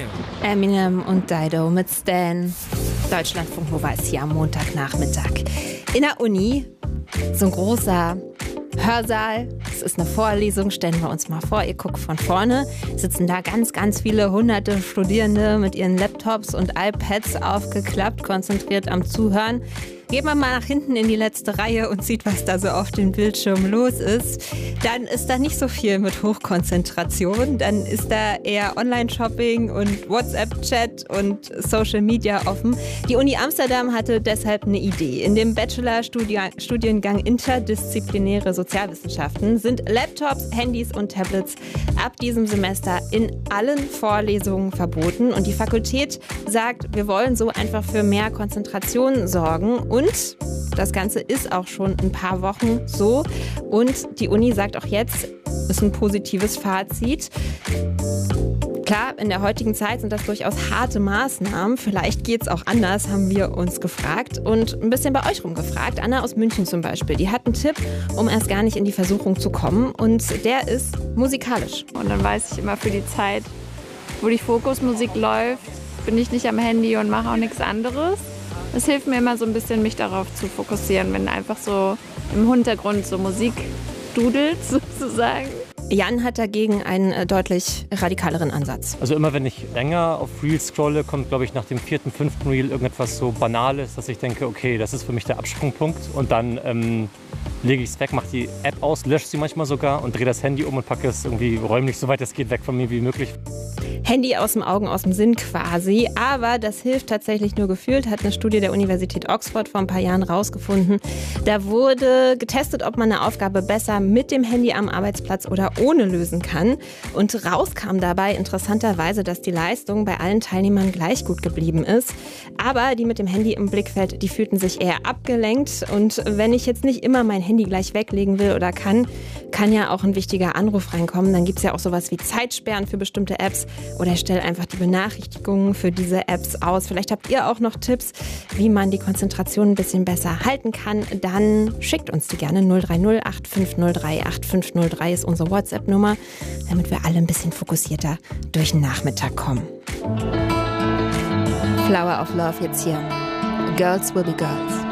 Eminem und Dido mit Stan. Deutschlandfunk Nova ist hier am Montagnachmittag. In der Uni, so ein großer Hörsaal. Es ist eine Vorlesung, stellen wir uns mal vor, ihr guckt von vorne, sitzen da ganz viele hunderte Studierende mit ihren Laptops und iPads aufgeklappt, konzentriert am Zuhören. Geht man mal nach hinten in die letzte Reihe und sieht, was da so auf dem Bildschirm los ist, dann ist da nicht so viel mit Hochkonzentration. Dann ist da eher Online-Shopping und WhatsApp-Chat und Social Media offen. Die Uni Amsterdam hatte deshalb eine Idee. In dem Bachelor-Studiengang Interdisziplinäre Sozialwissenschaften sind Laptops, Handys und Tablets ab diesem Semester in allen Vorlesungen verboten. Und die Fakultät sagt, wir wollen so einfach für mehr Konzentration sorgen. Und das Ganze ist auch schon ein paar Wochen so. Und die Uni sagt auch jetzt, ist ein positives Fazit. Klar, in der heutigen Zeit sind das durchaus harte Maßnahmen. Vielleicht geht es auch anders, haben wir uns gefragt. Und ein bisschen bei euch rumgefragt. Anna aus München zum Beispiel, die hat einen Tipp, um erst gar nicht in die Versuchung zu kommen. Und der ist musikalisch. Und dann weiß ich immer für die Zeit, wo die Fokusmusik läuft, bin ich nicht am Handy und mache auch nichts anderes. Es hilft mir immer so ein bisschen, mich darauf zu fokussieren, wenn einfach so im Hintergrund so Musik dudelt, sozusagen. Jan hat dagegen einen deutlich radikaleren Ansatz. Also immer wenn ich länger auf Reels scrolle, kommt, glaube ich, nach dem 4., 5. Reel irgendetwas so Banales, dass ich denke, okay, das ist für mich der Absprungpunkt. Und dann lege ich es weg, mache die App aus, lösche sie manchmal sogar und drehe das Handy um und packe es irgendwie räumlich, soweit es geht, weg von mir wie möglich. Handy aus dem Augen, aus dem Sinn quasi. Aber das hilft tatsächlich nur gefühlt, hat eine Studie der Universität Oxford vor ein paar Jahren rausgefunden. Da wurde getestet, ob man eine Aufgabe besser mit dem Handy am Arbeitsplatz oder ohne lösen kann. Und raus kam dabei interessanterweise, dass die Leistung bei allen Teilnehmern gleich gut geblieben ist. Aber die mit dem Handy im Blickfeld, die fühlten sich eher abgelenkt. Und wenn ich jetzt nicht immer mein Handy gleich weglegen will oder kann ja auch ein wichtiger Anruf reinkommen. Dann gibt es ja auch sowas wie Zeitsperren für bestimmte Apps. Oder stell einfach die Benachrichtigungen für diese Apps aus. Vielleicht habt ihr auch noch Tipps, wie man die Konzentration ein bisschen besser halten kann. Dann schickt uns die gerne. 030 8503 8503 ist unsere WhatsApp-Nummer, damit wir alle ein bisschen fokussierter durch den Nachmittag kommen. Flower of Love jetzt hier. Girls will be girls.